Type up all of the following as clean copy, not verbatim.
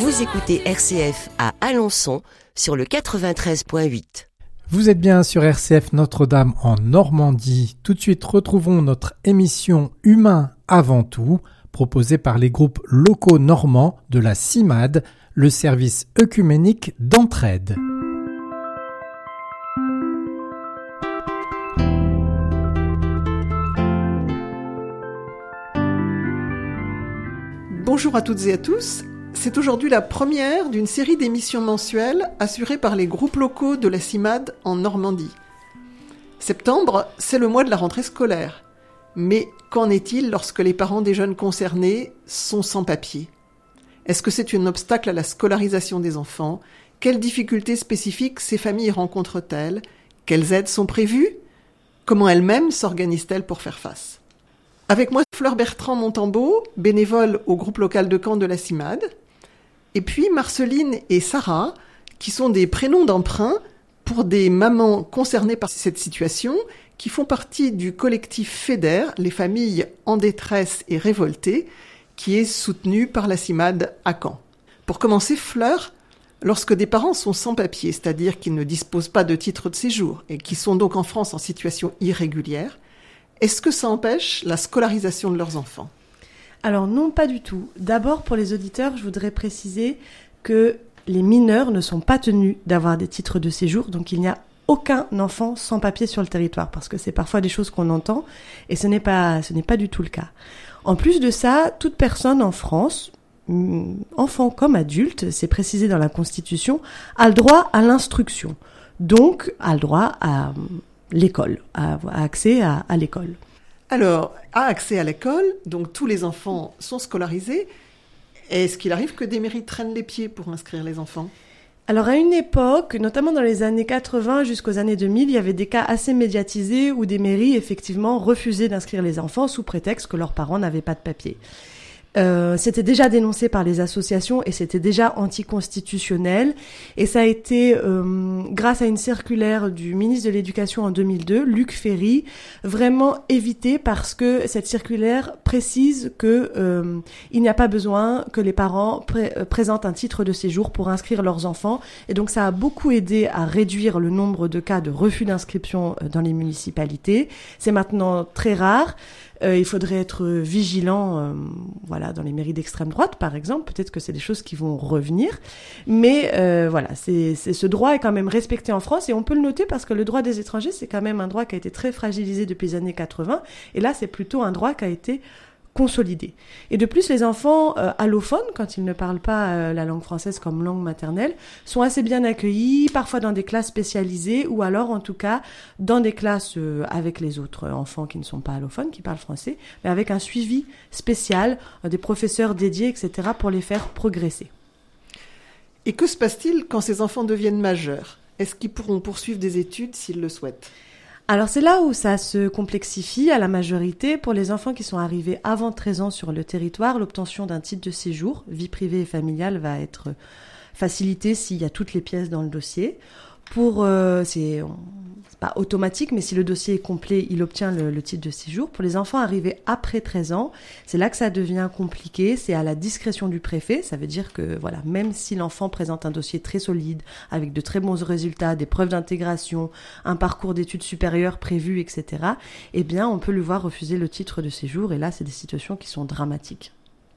Vous écoutez RCF à Alençon sur le 93.8. Vous êtes bien sur RCF Notre-Dame en Normandie. Tout de suite, retrouvons notre émission Humain avant tout, proposée par les groupes locaux normands de la CIMAD, le service œcuménique d'entraide. Bonjour à toutes et à tous. C'est aujourd'hui la première d'une série d'émissions mensuelles assurées par les groupes locaux de la CIMAD en Normandie. Septembre, c'est le mois de la rentrée scolaire. Mais qu'en est-il lorsque les parents des jeunes concernés sont sans papier ? Est-ce que c'est un obstacle à la scolarisation des enfants ? Quelles difficultés spécifiques ces familles rencontrent-elles ? Quelles aides sont prévues ? Comment elles-mêmes s'organisent-elles pour faire face ? Avec moi, Fleur Bertrand-Montambeau, bénévole au groupe local de Caen de la CIMAD, et puis Marceline et Sarah, qui sont des prénoms d'emprunt pour des mamans concernées par cette situation, qui font partie du collectif FEDER, les familles en détresse et révoltées, qui est soutenu par la CIMAD à Caen. Pour commencer, Fleur, lorsque des parents sont sans papier, c'est-à-dire qu'ils ne disposent pas de titre de séjour et qui sont donc en France en situation irrégulière, est-ce que ça empêche la scolarisation de leurs enfants ? Alors non, pas du tout. D'abord, pour les auditeurs, je voudrais préciser que les mineurs ne sont pas tenus d'avoir des titres de séjour, donc il n'y a aucun enfant sans papier sur le territoire, parce que c'est parfois des choses qu'on entend, et ce n'est pas du tout le cas. En plus de ça, toute personne en France, enfant comme adulte, c'est précisé dans la Constitution, a le droit à l'instruction, donc a le droit à l'école, a accès à l'école. Alors, a accès à l'école, donc tous les enfants sont scolarisés. Est-ce qu'il arrive que des mairies traînent les pieds pour inscrire les enfants ? Alors à une époque, notamment dans les années 80 jusqu'aux années 2000, il y avait des cas assez médiatisés où des mairies effectivement refusaient d'inscrire les enfants sous prétexte que leurs parents n'avaient pas de papier. C'était déjà dénoncé par les associations et c'était déjà anticonstitutionnel. Et ça a été, grâce à une circulaire du ministre de l'Éducation en 2002, Luc Ferry, vraiment évité parce que cette circulaire précise que il n'y a pas besoin que les parents présentent un titre de séjour pour inscrire leurs enfants. Et donc ça a beaucoup aidé à réduire le nombre de cas de refus d'inscription dans les municipalités. C'est maintenant très rare. Il faudrait être vigilant, dans les mairies d'extrême droite, par exemple. Peut-être que c'est des choses qui vont revenir. Mais ce droit est quand même respecté en France et on peut le noter parce que le droit des étrangers, c'est quand même un droit qui a été très fragilisé depuis les années 80. Et là, c'est plutôt un droit qui a été consolidé. Et de plus, les enfants allophones, quand ils ne parlent pas la langue française comme langue maternelle, sont assez bien accueillis, parfois dans des classes spécialisées ou alors en tout cas dans des classes avec les autres enfants qui ne sont pas allophones, qui parlent français, mais avec un suivi spécial, des professeurs dédiés, etc. pour les faire progresser. Et que se passe-t-il quand ces enfants deviennent majeurs ? Est-ce qu'ils pourront poursuivre des études s'ils le souhaitent ? Alors c'est là où ça se complexifie à la majorité. Pour les enfants qui sont arrivés avant 13 ans sur le territoire, l'obtention d'un titre de séjour, vie privée et familiale, va être facilitée s'il y a toutes les pièces dans le dossier. C'est pas automatique, mais si le dossier est complet, il obtient le titre de séjour. Pour les enfants arrivés après 13 ans, c'est là que ça devient compliqué. C'est à la discrétion du préfet. Ça veut dire que, même si l'enfant présente un dossier très solide, avec de très bons résultats, des preuves d'intégration, un parcours d'études supérieures prévu, etc., eh bien, on peut lui voir refuser le titre de séjour. Et là, c'est des situations qui sont dramatiques.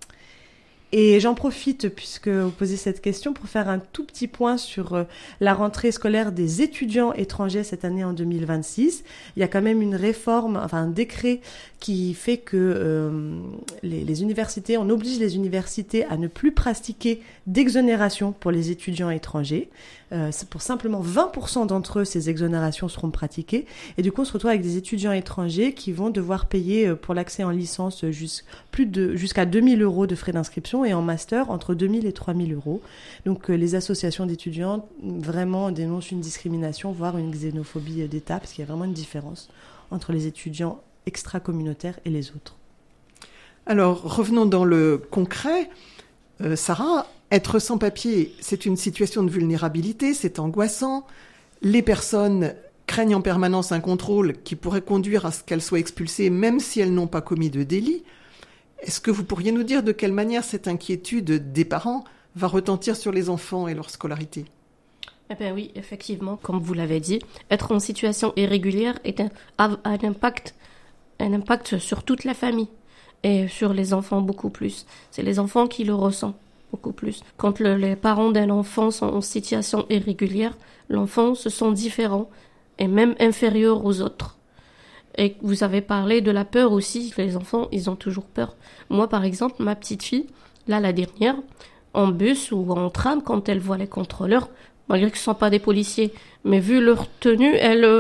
Et j'en profite, puisque vous posez cette question, pour faire un tout petit point sur la rentrée scolaire des étudiants étrangers cette année en 2026. Il y a quand même une réforme, un décret qui fait que les universités, on oblige les universités à ne plus pratiquer d'exonération pour les étudiants étrangers. C'est pour simplement 20% d'entre eux, ces exonérations seront pratiquées. Et du coup, on se retrouve avec des étudiants étrangers qui vont devoir payer pour l'accès en licence jusqu'à 2 000 € de frais d'inscription et en master entre 2 000 et 3 000 €. Donc les associations d'étudiants vraiment dénoncent une discrimination, voire une xénophobie d'État, parce qu'il y a vraiment une différence entre les étudiants extra-communautaires et les autres. Alors revenons dans le concret. Sarah, être sans papier, c'est une situation de vulnérabilité, c'est angoissant. Les personnes craignent en permanence un contrôle qui pourrait conduire à ce qu'elles soient expulsées même si elles n'ont pas commis de délit. Est-ce que vous pourriez nous dire de quelle manière cette inquiétude des parents va retentir sur les enfants et leur scolarité. Eh bien oui, effectivement, comme vous l'avez dit, être en situation irrégulière a un impact sur toute la famille et sur les enfants beaucoup plus. C'est les enfants qui le ressentent beaucoup plus. Quand les parents d'un enfant sont en situation irrégulière, l'enfant se sent différent et même inférieur aux autres. Et vous avez parlé de la peur aussi. Les enfants, ils ont toujours peur. Moi, par exemple, ma petite fille, là, la dernière, en bus ou en tram, quand elle voit les contrôleurs, malgré que ce ne sont pas des policiers, mais vu leur tenue,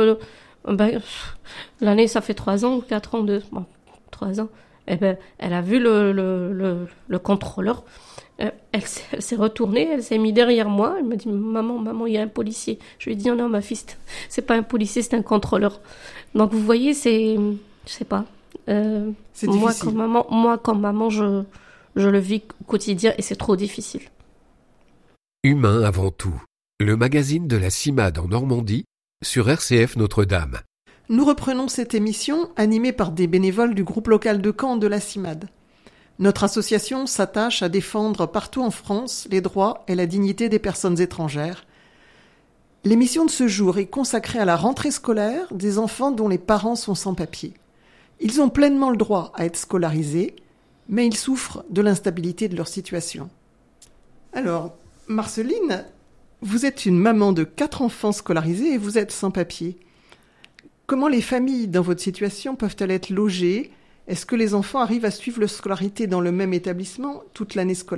l'année, ça fait 3 ans ou 4 ans, 3 ans, elle a vu le contrôleur, elle s'est retournée, elle s'est mise derrière moi, elle m'a dit, maman, il y a un policier. Je lui ai dit, non, ma fille, c'est pas un policier, c'est un contrôleur. Donc, vous voyez, je sais pas. C'est moi, difficile. comme maman, je le vis au quotidien et c'est trop difficile. Humain avant tout. Le magazine de la CIMAD en Normandie sur RCF Notre-Dame. Nous reprenons cette émission animée par des bénévoles du groupe local de Caen de la CIMAD. Notre association s'attache à défendre partout en France les droits et la dignité des personnes étrangères. L'émission de ce jour est consacrée à la rentrée scolaire des enfants dont les parents sont sans papier. Ils ont pleinement le droit à être scolarisés, mais ils souffrent de l'instabilité de leur situation. Alors, Marceline, vous êtes une maman de 4 enfants scolarisés et vous êtes sans papier. Comment les familles dans votre situation peuvent-elles être logées ? Est-ce que les enfants arrivent à suivre leur scolarité dans le même établissement toute l'année scolaire ?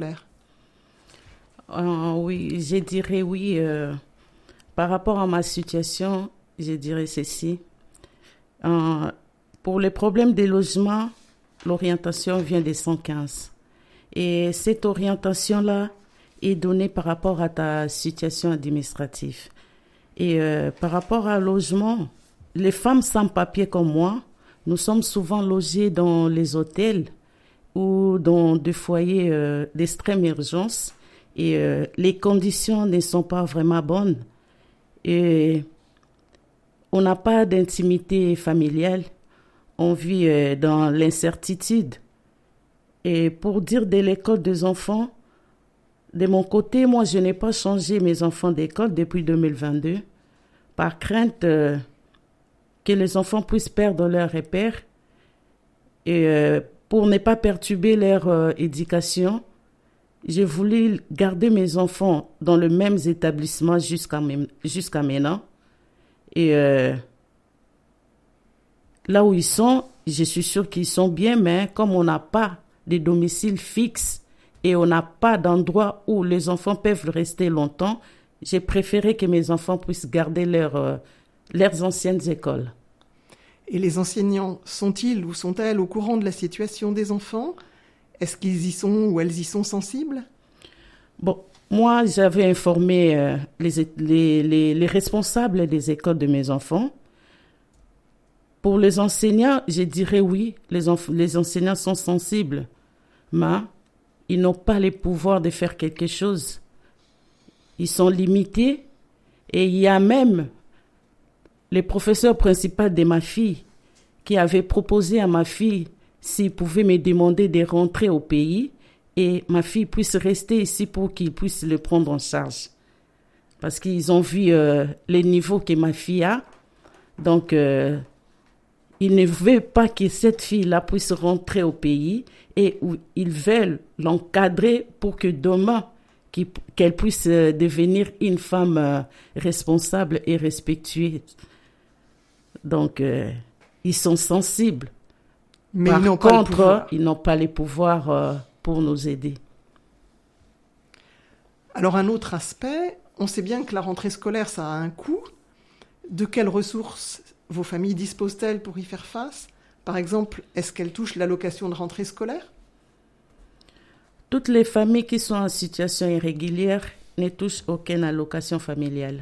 Oui, je dirais oui. Par rapport à ma situation, je dirais ceci. Pour les problèmes des logements, l'orientation vient des 115. Et cette orientation-là est donnée par rapport à ta situation administrative. Et par rapport à logement, les femmes sans papier comme moi, nous sommes souvent logées dans les hôtels ou dans des foyers d'extrême urgence et les conditions ne sont pas vraiment bonnes. Et on n'a pas d'intimité familiale, on vit dans l'incertitude. Et pour dire de l'école des enfants, de mon côté, moi je n'ai pas changé mes enfants d'école depuis 2022 par crainte que les enfants puissent perdre leur repère et pour ne pas perturber leur éducation, j'ai voulu garder mes enfants dans le même établissement jusqu'à maintenant. Et là où ils sont, je suis sûre qu'ils sont bien, mais comme on n'a pas de domicile fixe et on n'a pas d'endroit où les enfants peuvent rester longtemps, j'ai préféré que mes enfants puissent garder leurs anciennes écoles. Et les enseignants sont-ils ou sont-elles au courant de la situation des enfants ? Est-ce qu'ils y sont ou elles y sont sensibles ? Bon, moi, j'avais informé les responsables des écoles de mes enfants. Pour les enseignants, je dirais oui, les enseignants sont sensibles, mais ils n'ont pas les pouvoirs de faire quelque chose. Ils sont limités et il y a même le professeur principal de ma fille qui avait proposé à ma fille s'il pouvait me demander de rentrer au pays et ma fille puisse rester ici pour qu'il puisse le prendre en charge. Parce qu'ils ont vu les niveaux que ma fille a. Donc, ils ne veulent pas que cette fille-là puisse rentrer au pays et où ils veulent l'encadrer pour que demain, qu'elle puisse devenir une femme responsable et respectueuse. Donc, ils sont sensibles. Mais Par ils n'ont pas le contre, pouvoir. ils n'ont pas les pouvoirs pour nous aider. Alors un autre aspect, on sait bien que la rentrée scolaire, ça a un coût. De quelles ressources vos familles disposent-elles pour y faire face ? Par exemple, est-ce qu'elles touchent l'allocation de rentrée scolaire ? Toutes les familles qui sont en situation irrégulière ne touchent aucune allocation familiale.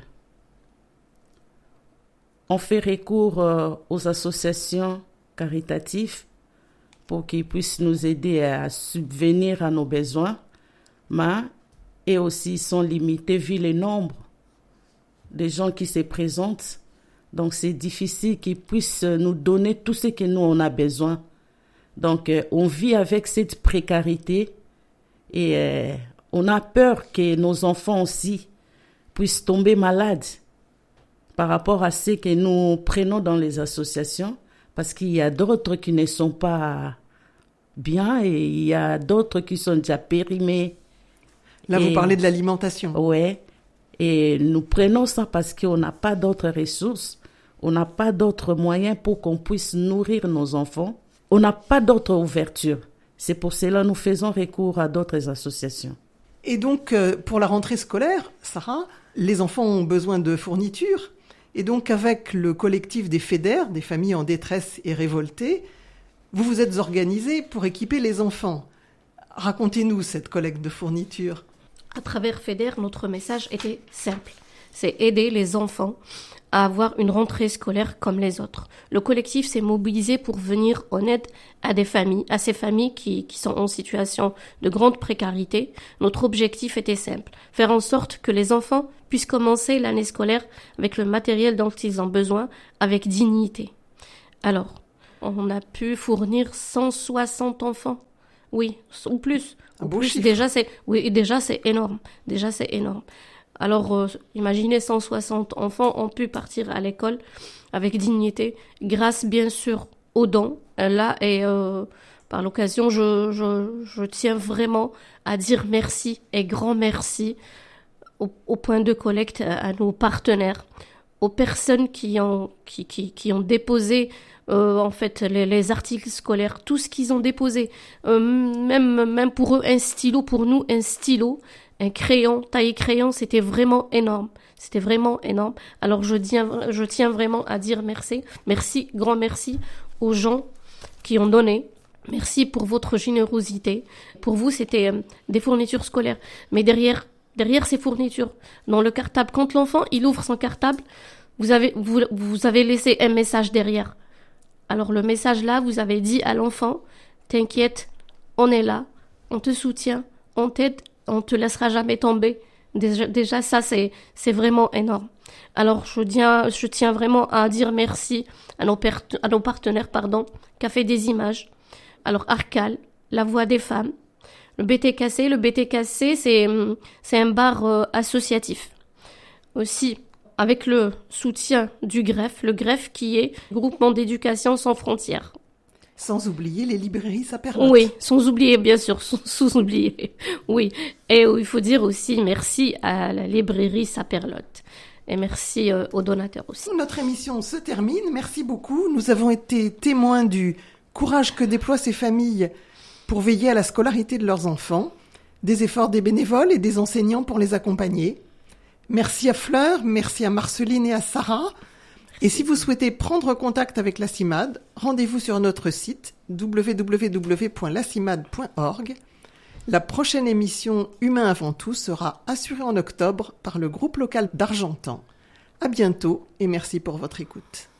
On fait recours aux associations caritatives pour qu'ils puissent nous aider à subvenir à nos besoins, mais et aussi sont limités vu le nombre de gens qui se présentent. Donc c'est difficile qu'ils puissent nous donner tout ce que nous on a besoin. Donc on vit avec cette précarité et on a peur que nos enfants aussi puissent tomber malades par rapport à ce que nous prenons dans les associations, parce qu'il y a d'autres qui ne sont pas bien et il y a d'autres qui sont déjà périmés. Là, vous parlez de l'alimentation. Oui, et nous prenons ça parce qu'on n'a pas d'autres ressources, on n'a pas d'autres moyens pour qu'on puisse nourrir nos enfants, on n'a pas d'autre ouverture. C'est pour cela que nous faisons recours à d'autres associations. Et donc, pour la rentrée scolaire, Sarah, les enfants ont besoin de fournitures. Et donc, avec le collectif des FEDER, des familles en détresse et révoltées, vous vous êtes organisés pour équiper les enfants. Racontez-nous cette collecte de fournitures. À travers FEDER, notre message était simple. C'est aider les enfants à avoir une rentrée scolaire comme les autres. Le collectif s'est mobilisé pour venir en aide à des familles, à ces familles qui sont en situation de grande précarité. Notre objectif était simple, faire en sorte que les enfants puissent commencer l'année scolaire avec le matériel dont ils ont besoin, avec dignité. Alors, on a pu fournir 160 enfants. Oui, ou plus. Un beau chiffre. Déjà, c'est énorme. Alors, imaginez 160 enfants ont pu partir à l'école avec dignité, grâce bien sûr aux dons. Là, et par l'occasion, je tiens vraiment à dire merci et grand merci au point de collecte, à nos partenaires, aux personnes qui ont déposé en fait les articles scolaires, tout ce qu'ils ont déposé, même pour eux un stylo, pour nous un stylo, un crayon, taille crayon, c'était vraiment énorme. Alors je tiens vraiment à dire merci, grand merci aux gens qui ont donné. Merci pour votre générosité. Pour vous, c'était des fournitures scolaires. Mais derrière ces fournitures, dans le cartable, quand l'enfant il ouvre son cartable, vous avez laissé un message derrière. Alors le message là, vous avez dit à l'enfant, t'inquiète, on est là, on te soutient, on t'aide, on te laissera jamais tomber. Déjà ça c'est vraiment énorme. Alors je tiens vraiment à dire merci à nos partenaires Café des Images. Alors Arcal, La Voix des Femmes, le BTKC c'est un bar associatif. Aussi avec le soutien du GREF, le GREF qui est Groupement d'éducation sans frontières. Sans oublier les librairies Saperlotte. Oui, sans oublier, bien sûr, sous-oublier. Oui, et il faut dire aussi merci à la librairie Saperlotte. Et merci aux donateurs aussi. Notre émission se termine. Merci beaucoup. Nous avons été témoins du courage que déploient ces familles pour veiller à la scolarité de leurs enfants, des efforts des bénévoles et des enseignants pour les accompagner. Merci à Fleur, merci à Marceline et à Sarah. Et si vous souhaitez prendre contact avec la CIMAD, rendez-vous sur notre site www.lacimad.org. La prochaine émission Humain avant tout sera assurée en octobre par le groupe local d'Argentan. À bientôt et merci pour votre écoute.